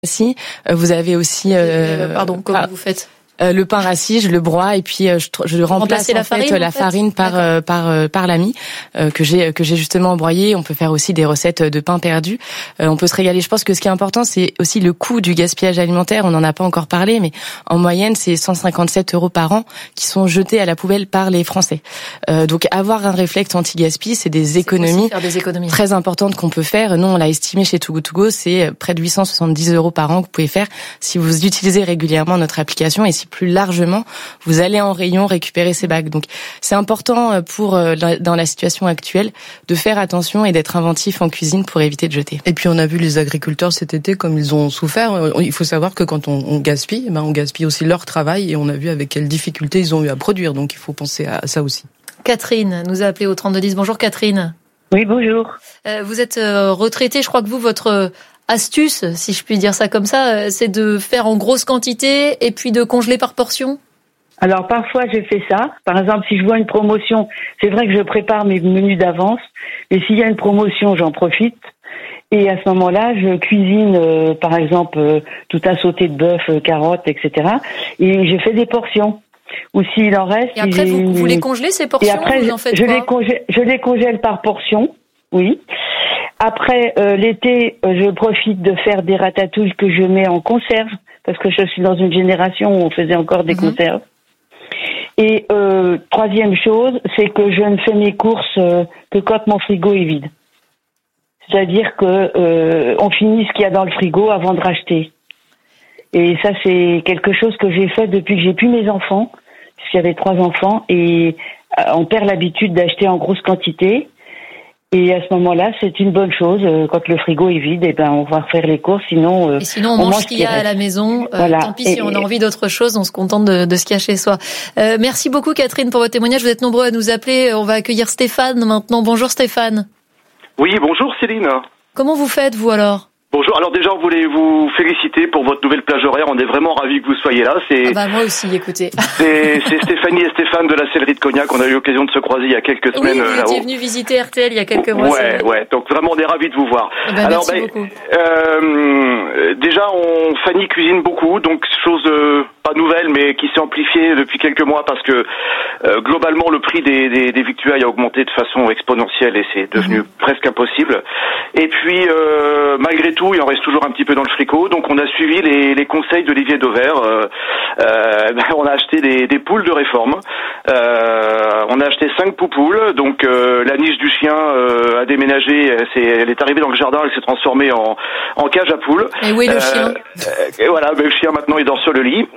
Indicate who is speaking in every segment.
Speaker 1: Si vous avez aussi
Speaker 2: comment vous faites?
Speaker 1: Le pain rassis, je le broie et puis je remplace la farine par la mie que j'ai justement broyée. On peut faire aussi des recettes de pain perdu. On peut se régaler. Je pense que ce qui est important, c'est aussi le coût du gaspillage alimentaire. On n'en a pas encore parlé, mais en moyenne, c'est 157 € par an qui sont jetés à la poubelle par les Français. Donc avoir un réflexe anti-gaspi, c'est des économies très importantes qu'on peut faire. Nous, on l'a estimé chez Too Good To Go, c'est près de 870 € par an que vous pouvez faire si vous utilisez régulièrement notre application et si plus largement, vous allez en rayon récupérer ces bacs. Donc, c'est important dans la situation actuelle de faire attention et d'être inventif en cuisine pour éviter de jeter.
Speaker 3: Et puis, on a vu les agriculteurs cet été comme ils ont souffert. Il faut savoir que quand on gaspille, on gaspille aussi leur travail et on a vu avec quelles difficultés ils ont eu à produire. Donc, il faut penser à ça aussi.
Speaker 2: Catherine nous a appelé au 3210. Bonjour Catherine.
Speaker 4: Oui, bonjour.
Speaker 2: Vous êtes retraitée. Je crois que votre astuce, si je puis dire ça comme ça, c'est de faire en grosse quantité et puis de congeler par portion?
Speaker 4: Alors parfois je fais ça. Par exemple, si je vois une promotion, c'est vrai que je prépare mes menus d'avance, mais s'il y a une promotion, j'en profite. Et à ce moment-là, je cuisine, par exemple, tout un sauté de bœuf, carottes, etc. Et je fais des portions. Ou s'il en reste...
Speaker 2: Et après, vous les congelez, ces portions?
Speaker 4: Et après,
Speaker 2: vous en faites
Speaker 4: je les congèle par portion, oui. Après, l'été, je profite de faire des ratatouilles que je mets en conserve, parce que je suis dans une génération où on faisait encore des conserves. Et troisième chose, c'est que je ne fais mes courses que quand mon frigo est vide. C'est-à-dire que on finit ce qu'il y a dans le frigo avant de racheter. Et ça, c'est quelque chose que j'ai fait depuis que j'ai plus mes enfants, puisqu'il y avait 3 enfants, et on perd l'habitude d'acheter en grosse quantité. Et à ce moment-là, c'est une bonne chose. Quand le frigo est vide, on va refaire les courses. Sinon,
Speaker 2: et sinon, on mange ce qu'il y a à la maison. Voilà. Tant pis si on a envie d'autre chose, on se contente de ce qu'il y a chez soi. Merci beaucoup, Catherine, pour votre témoignage. Vous êtes nombreux à nous appeler. On va accueillir Stéphane maintenant. Bonjour, Stéphane.
Speaker 5: Oui, bonjour, Céline.
Speaker 2: Comment vous faites, vous, alors?
Speaker 5: Bonjour, alors déjà on voulait vous féliciter pour votre nouvelle plage horaire, on est vraiment ravis que vous soyez là.
Speaker 2: Moi aussi, écoutez.
Speaker 5: C'est Stéphanie et Stéphane de la Sellerie de Cognac, on a eu l'occasion de se croiser il y a quelques semaines
Speaker 2: là-haut. Oui, vous étiez venu visiter RTL il y a quelques mois.
Speaker 5: Ouais, donc vraiment on est ravis de vous voir.
Speaker 2: Merci beaucoup.
Speaker 5: Déjà, Fanny cuisine beaucoup, donc chose pas nouvelle mais qui s'est amplifiée depuis quelques mois parce que globalement le prix des victuailles a augmenté de façon exponentielle et c'est devenu presque impossible. Et puis malgré tout, il en reste toujours un petit peu dans le frigo, donc on a suivi les conseils d'Olivier Dauvert. On a acheté des poules de réforme. On a acheté 5 poupoules, donc la niche du chien a déménagé, elle est arrivée dans le jardin, elle s'est transformée en cage à poules.
Speaker 2: Et où est le chien?
Speaker 5: Et voilà, le chien maintenant il dort sur le lit.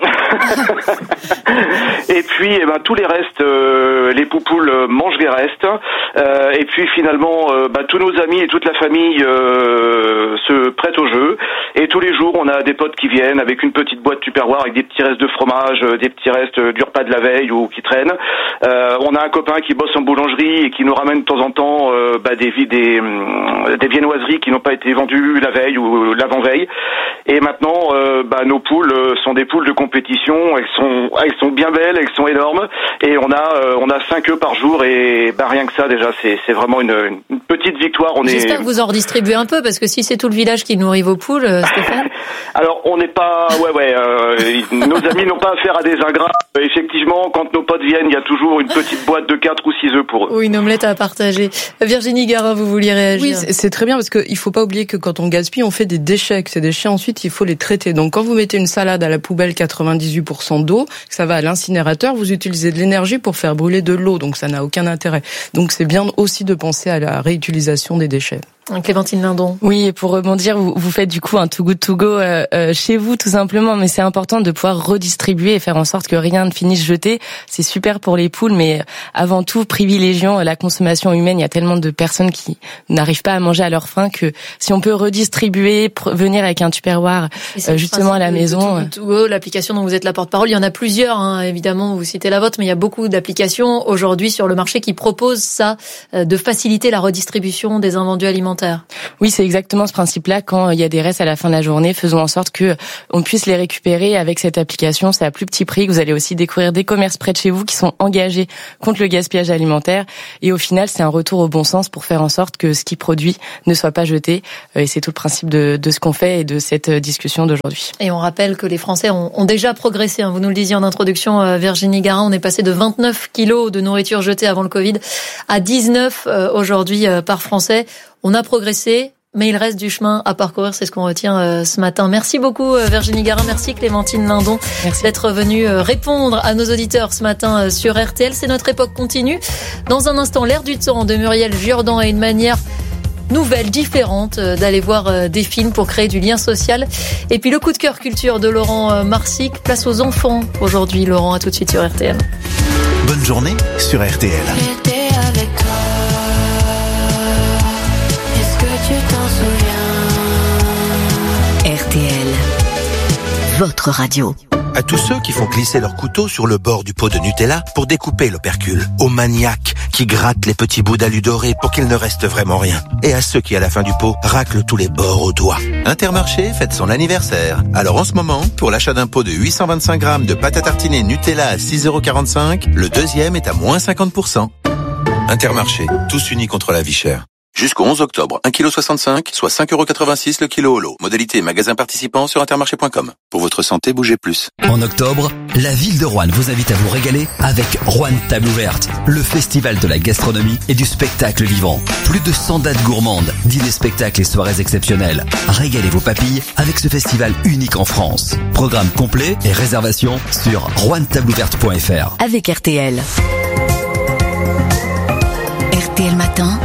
Speaker 5: Et puis tous les restes, les poupoules mangent les restes. Et puis finalement, tous nos amis et toute la famille se prêtent au jeu. Et tous les jours, on a des potes qui viennent avec une petite boîte Tupperware avec des petits restes de fromage, des petits restes du repas de la veille ou qui traînent. On a un copain qui bosse en boulangerie et qui nous ramène de temps en temps des viennoiseries qui n'ont pas été vendues la veille ou l'avant-veille. Et maintenant, nos poules sont des poules de compétition. Elles sont bien belles, elles sont énormes. Et on a 5 œufs par jour et rien que ça déjà, c'est vraiment une petite victoire.
Speaker 2: J'espère que vous en redistribuez un peu parce que si c'est tout le village qui nourrit vos poules, Stéphane.
Speaker 5: Alors on n'est pas, nos amis n'ont pas affaire à des ingrats. Effectivement, quand nos potes viennent, il y a toujours une petite boîte de 4 ou 6 œufs pour eux.
Speaker 2: Ou une omelette à partager. Virginie Garin, vous vouliez réagir?
Speaker 3: Oui, c'est très bien parce qu'il faut pas oublier que quand on gaspille, on fait des déchets. Que ces déchets, ensuite, il faut les traiter. Donc quand vous mettez une salade à la poubelle 98% d'eau, que ça va à l'incinérateur, vous utilisez de l'énergie pour faire brûler de l'eau. Donc ça n'a aucun intérêt. Donc c'est bien aussi de penser à la réutilisation des déchets.
Speaker 2: Clémentine Lindon.
Speaker 1: Oui, et pour rebondir, vous faites du coup un Too Good To Go chez vous tout simplement, mais c'est important de pouvoir redistribuer et faire en sorte que rien ne finisse jeté. C'est super pour les poules, mais avant tout, privilégions la consommation humaine. Il y a tellement de personnes qui n'arrivent pas à manger à leur faim que si on peut redistribuer, venir avec un Tupperware justement à la maison.
Speaker 2: Too Good To Go, l'application dont vous êtes la porte-parole, il y en a plusieurs, évidemment, vous citez la vôtre, mais il y a beaucoup d'applications aujourd'hui sur le marché qui proposent ça, de faciliter la redistribution des invendus alimentaires alimentaire.
Speaker 1: Oui, c'est exactement ce principe-là. Quand il y a des restes à la fin de la journée, faisons en sorte que on puisse les récupérer avec cette application. C'est à plus petit prix. Vous allez aussi découvrir des commerces près de chez vous qui sont engagés contre le gaspillage alimentaire. Et au final, c'est un retour au bon sens pour faire en sorte que ce qui produit ne soit pas jeté. Et c'est tout le principe de ce qu'on fait et de cette discussion d'aujourd'hui.
Speaker 2: Et on rappelle que les Français ont déjà progressé. Vous nous le disiez en introduction, Virginie Garin, on est passé de 29 kilos de nourriture jetée avant le Covid à 19 aujourd'hui par Français. On a progressé, mais il reste du chemin à parcourir, c'est ce qu'on retient ce matin. Merci beaucoup Virginie Garin, merci Clémentine Lindon d'être venue répondre à nos auditeurs ce matin sur RTL. C'est Notre Époque continue. Dans un instant, l'air du temps de Muriel Jourdan et une manière nouvelle, différente d'aller voir des films pour créer du lien social. Et puis le coup de cœur culture de Laurent Marsic, place aux enfants aujourd'hui. Laurent, à tout de suite sur RTL.
Speaker 6: Bonne journée sur RTL.
Speaker 7: J'étais avec toi. Est-ce que tu t'en souviens?
Speaker 8: RTL, votre radio.
Speaker 6: À tous ceux qui font glisser leur couteau sur le bord du pot de Nutella pour découper l'opercule. Aux maniaques qui grattent les petits bouts d'alu doré pour qu'il ne reste vraiment rien. Et à ceux qui, à la fin du pot, raclent tous les bords au doigt. Intermarché fête son anniversaire. Alors en ce moment, pour l'achat d'un pot de 825 grammes de pâte à tartiner Nutella à 6,45 €, le deuxième est à moins 50%. Intermarché, tous unis contre la vie chère. Jusqu'au 11 octobre, 1,65 kg, soit 5,86 € le kilo au lot. Modalité magasin participant sur intermarché.com. Pour votre santé, bougez plus.
Speaker 9: En octobre, la ville de Roanne vous invite à vous régaler avec Roanne Table Ouverte, le festival de la gastronomie et du spectacle vivant. Plus de 100 dates gourmandes, dîners, spectacles et soirées exceptionnelles. Régalez vos papilles avec ce festival unique en France. Programme complet et réservation sur roannetableouverte.fr.
Speaker 8: Avec RTL. RTL Matin.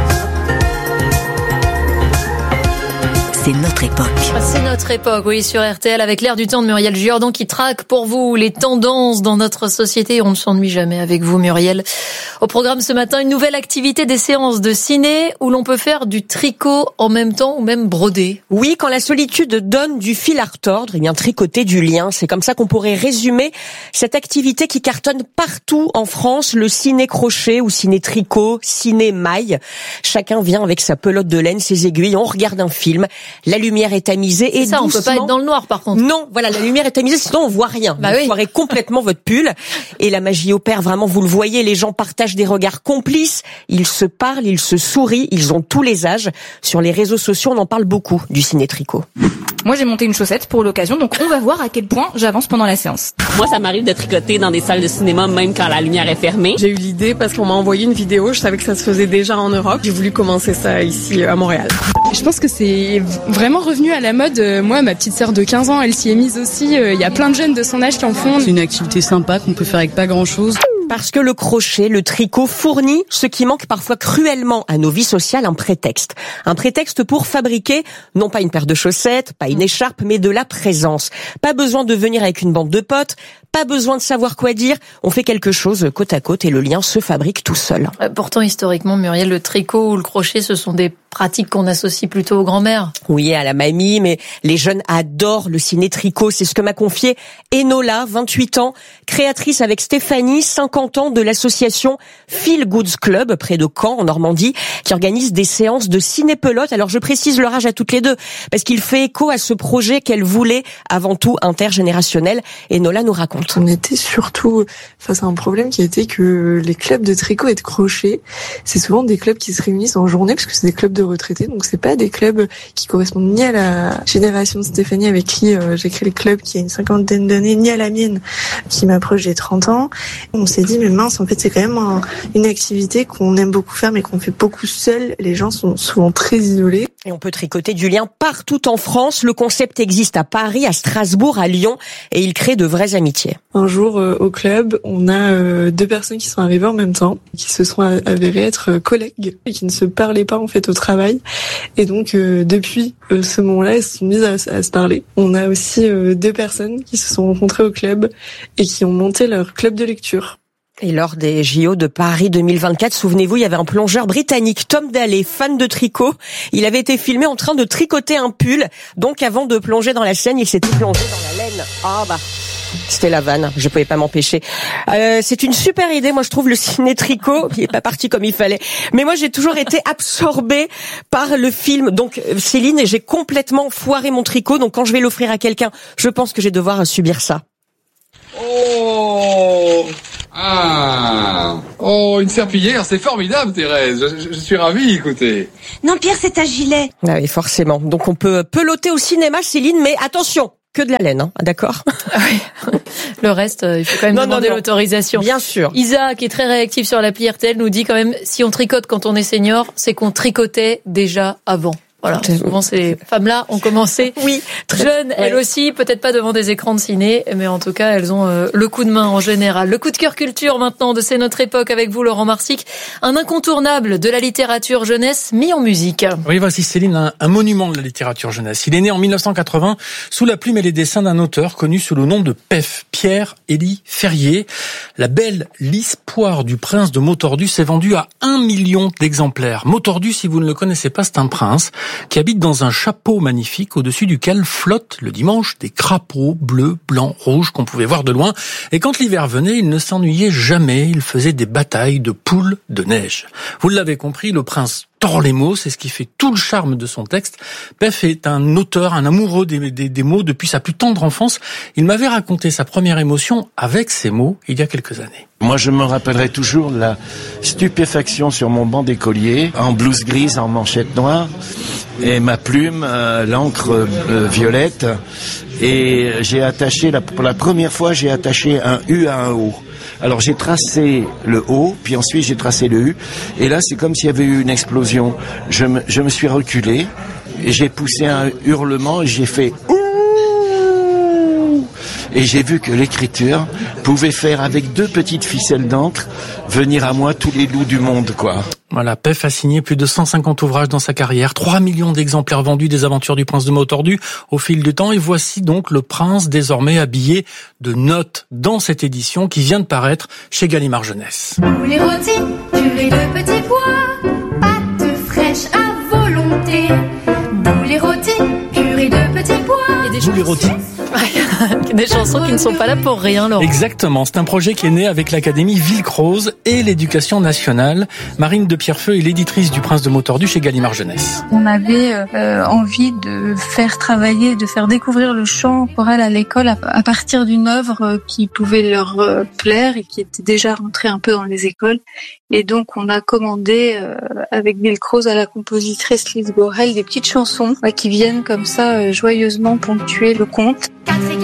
Speaker 8: C'est notre époque.
Speaker 2: C'est notre époque, oui, sur RTL, avec l'air du temps de Muriel Jourdan qui traque pour vous les tendances dans notre société. On ne s'ennuie jamais avec vous, Muriel. Au programme ce matin, une nouvelle activité, des séances de ciné où l'on peut faire du tricot en même temps ou même broder.
Speaker 10: Oui, quand la solitude donne du fil à retordre, eh bien tricoter du lien. C'est comme ça qu'on pourrait résumer cette activité qui cartonne partout en France, le ciné-crochet ou ciné-tricot, ciné-maille. Chacun vient avec sa pelote de laine, ses aiguilles, on regarde un film. La lumière est tamisée et
Speaker 2: ça,
Speaker 10: doucement...
Speaker 2: on peut pas être dans le noir par contre.
Speaker 10: Non, voilà, la lumière est tamisée, sinon on voit rien. Vous foirez complètement votre pull. Et la magie opère vraiment, vous le voyez, les gens partagent des regards complices, ils se parlent, ils se sourient, ils ont tous les âges. Sur les réseaux sociaux, on en parle beaucoup du ciné-tricot.
Speaker 11: Moi, j'ai monté une chaussette pour l'occasion, donc on va voir à quel point j'avance pendant la séance.
Speaker 12: Moi, ça m'arrive de tricoter dans des salles de cinéma, même quand la lumière est fermée.
Speaker 13: J'ai eu l'idée parce qu'on m'a envoyé une vidéo, je savais que ça se faisait déjà en Europe. J'ai voulu commencer ça ici à Montréal.
Speaker 14: Je pense que c'est vraiment revenu à la mode. Moi, ma petite sœur de 15 ans, elle s'y est mise aussi. Il y a plein de jeunes de son âge qui en font.
Speaker 15: C'est une activité sympa qu'on peut faire avec pas grand-chose.
Speaker 10: Parce que le crochet, le tricot fournit ce qui manque parfois cruellement à nos vies sociales, un prétexte. Un prétexte pour fabriquer, non pas une paire de chaussettes, pas une écharpe, mais de la présence. Pas besoin de venir avec une bande de potes, pas besoin de savoir quoi dire. On fait quelque chose côte à côte et le lien se fabrique tout seul.
Speaker 2: Pourtant, historiquement, Muriel, le tricot ou le crochet, ce sont des pratiques qu'on associe plutôt aux grand-mères.
Speaker 10: Oui, à la mamie, mais les jeunes adorent le ciné-tricot. C'est ce que m'a confié Enola, 28 ans, créatrice avec Stéphanie, 50 ans, de l'association Feel Goods Club, près de Caen, en Normandie, qui organise des séances de ciné-pelote. Alors, je précise leur âge à toutes les deux, parce qu'il fait écho à ce projet qu'elle voulait avant tout intergénérationnel. Enola nous raconte.
Speaker 16: On était surtout face à un problème qui était que les clubs de tricot et de crochet, c'est souvent des clubs qui se réunissent en journée, parce que c'est des clubs de retraités, donc c'est pas des clubs qui correspondent ni à la génération de Stéphanie avec qui j'ai créé le club qui a une cinquantaine d'années, ni à la mienne qui m'approche des 30 ans. On s'est dit, mais mince, en fait c'est quand même une activité qu'on aime beaucoup faire mais qu'on fait beaucoup seul. Les gens sont souvent très isolés.
Speaker 10: Et on peut tricoter du lien partout en France. Le concept existe à Paris, à Strasbourg, à Lyon, et il crée de vraies amitiés.
Speaker 16: Un jour, au club, on a deux personnes qui sont arrivées en même temps, qui se sont avérées être collègues et qui ne se parlaient pas en fait au travail. Et donc, depuis ce moment-là, elles se sont mises à se parler. On a aussi deux personnes qui se sont rencontrées au club et qui ont monté leur club de lecture.
Speaker 10: Et lors des JO de Paris 2024, souvenez-vous, il y avait un plongeur britannique, Tom Daley, fan de tricot. Il avait été filmé en train de tricoter un pull. Donc avant de plonger dans la Seine, il s'était plongé dans la laine. Ah bah, C'était la vanne, je pouvais pas m'empêcher. C'est une super idée, moi je trouve, le ciné tricot. Il est pas parti comme il fallait. Mais moi j'ai toujours été absorbée par le film. Donc Céline, j'ai complètement foiré mon tricot. Donc quand je vais l'offrir à quelqu'un, je pense que je vais devoir subir ça.
Speaker 17: Oh! Ah! Oh, une serpillière, c'est formidable, Thérèse. Je suis ravi, écoutez.
Speaker 18: Non, Pierre, c'est un gilet.
Speaker 10: Ah oui, forcément. Donc on peut peloter au cinéma, Céline, mais attention, que de la laine, hein, d'accord?
Speaker 2: Oui. Le reste, il faut quand même demander l'autorisation.
Speaker 10: Bien sûr.
Speaker 2: Isa, qui est très réactive sur l'appli RTL, nous dit quand même, si on tricote quand on est senior, c'est qu'on tricotait déjà avant. Voilà, souvent ces femmes-là ont commencé jeunes, elles aussi, peut-être pas devant des écrans de ciné, mais en tout cas, elles ont le coup de main en général. Le coup de cœur culture maintenant de C'est notre époque avec vous, Laurent Marsic, un incontournable de la littérature jeunesse mis en musique.
Speaker 19: Oui, voici Céline, un monument de la littérature jeunesse. Il est né en 1980 sous la plume et les dessins d'un auteur connu sous le nom de PEF, Pierre-Élie Ferrier. La belle Lys Poire du prince de Motordu s'est vendue à 1 million d'exemplaires. Motordu, si vous ne le connaissez pas, c'est un prince qui habite dans un chapeau magnifique au-dessus duquel flottent le dimanche des crapauds bleus, blancs, rouges qu'on pouvait voir de loin. Et quand l'hiver venait, il ne s'ennuyait jamais. Il faisait des batailles de poules de neige. Vous l'avez compris, le prince tord les mots, c'est ce qui fait tout le charme de son texte. Pef est un auteur, un amoureux des mots depuis sa plus tendre enfance. Il m'avait raconté sa première émotion avec ces mots il y a quelques années.
Speaker 20: Moi, je me rappellerai toujours la stupéfaction sur mon banc d'écolier, en blouse grise, en manchette noire, et ma plume, l'encre violette, et j'ai attaché, pour la première fois, j'ai attaché un U à un O. Alors j'ai tracé le O, puis ensuite j'ai tracé le U, et là c'est comme s'il y avait eu une explosion. Je me suis reculé, et j'ai poussé un hurlement, et j'ai fait ouh, et j'ai vu que l'écriture pouvait faire avec 2 petites ficelles d'encre venir à moi tous les loups du monde, quoi.
Speaker 19: Voilà, Pef a signé plus de 150 ouvrages dans sa carrière, 3 millions d'exemplaires vendus des aventures du prince de Motordu au fil du temps, et voici donc le prince désormais habillé de notes dans cette édition qui vient de paraître chez Gallimard Jeunesse.
Speaker 7: Poulet rôti, purée de petits pois, pâtes fraîches à volonté. Poulet rôti, purée de petits pois.
Speaker 19: Poulet rôti.
Speaker 2: Des chansons qui ne sont pas là pour rien, Laurent.
Speaker 19: Exactement, c'est un projet qui est né avec l'Académie Villecroze et l'Éducation nationale. Marine de Pierrefeu est l'éditrice du Prince de Motordu chez Gallimard Jeunesse.
Speaker 21: On avait envie de faire travailler, de faire découvrir le chant choral à l'école à partir d'une œuvre qui pouvait leur plaire et qui était déjà rentrée un peu dans les écoles. Et donc on a commandé avec Villecroze à la compositrice Lise Borel des petites chansons qui viennent comme ça joyeusement ponctuer le conte.